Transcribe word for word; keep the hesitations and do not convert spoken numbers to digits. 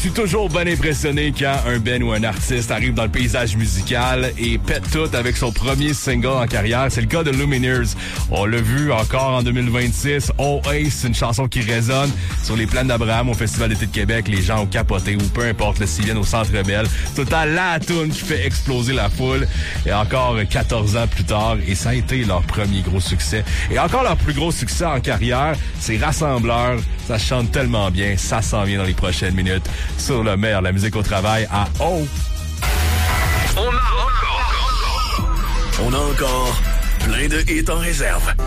suis toujours bien impressionné quand un band ou un artiste arrive dans le paysage musical et pète tout avec son premier single en carrière. C'est le cas de Lumineers. On l'a vu encore en deux mille vingt-six. Oh Ace, c'est une chanson qui résonne sur les plaines d'Abraham au Festival d'été de Québec. Les gens ont capoté, ou peu importe, le s'ils viennent au Centre Bell. Tout le temps la toune qui fait exploser la foule. Et encore quatorze ans plus tard, et ça a été leur premier gros succès. Et encore leur plus gros succès en carrière, c'est Rassembleur. Ça chante tellement bien, ça s'en vient dans les prochaines minutes sur le meilleur de la musique au travail à O. On a encore, on a encore plein de hits en réserve.